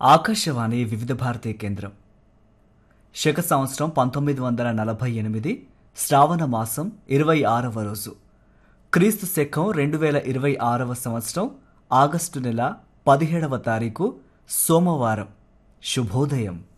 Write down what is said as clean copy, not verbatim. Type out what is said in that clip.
ఆకాశవాణి వివిధ భారతీ కేంద్రం. శక సంవత్సరం 1948 శ్రావణ మాసం 26వ రోజు, క్రీస్తు శకం 2026వ సంవత్సరం ఆగస్టు నెల 17వ తారీఖు సోమవారం. శుభోదయం.